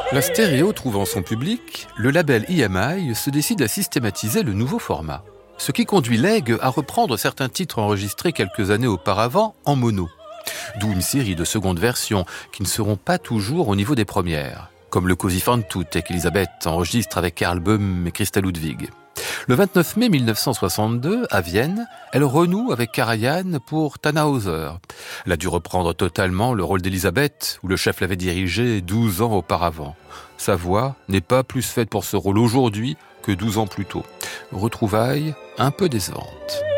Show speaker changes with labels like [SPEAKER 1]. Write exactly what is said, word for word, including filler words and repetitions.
[SPEAKER 1] La stéréo trouvant son public, le label E M I se décide à systématiser le nouveau format. Ce qui conduit Legge à reprendre certains titres enregistrés quelques années auparavant en mono. D'où une série de secondes versions qui ne seront pas toujours au niveau des premières, comme le Così fan tutte qu'Elisabeth enregistre avec Karl Böhm et Christa Ludwig. Le vingt-neuf mai mille neuf cent soixante-deux, à Vienne, elle renoue avec Karajan pour Tannhäuser. Elle a dû reprendre totalement le rôle d'Elisabeth, où le chef l'avait dirigé douze ans auparavant. Sa voix n'est pas plus faite pour ce rôle aujourd'hui que douze ans plus tôt. Retrouvailles un peu décevantes.